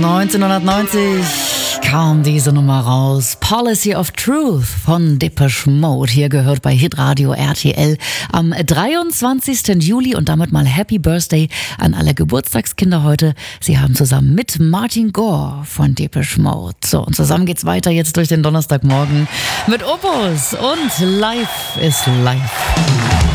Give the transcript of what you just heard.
1990 kam diese Nummer raus. Policy of Truth von Depeche Mode. Hier gehört bei Hitradio RTL am 23. Juli und damit mal Happy Birthday an alle Geburtstagskinder heute. Sie haben zusammen mit Martin Gore von Depeche Mode. So, und zusammen geht's weiter jetzt durch den Donnerstagmorgen mit Opus und Life is Life.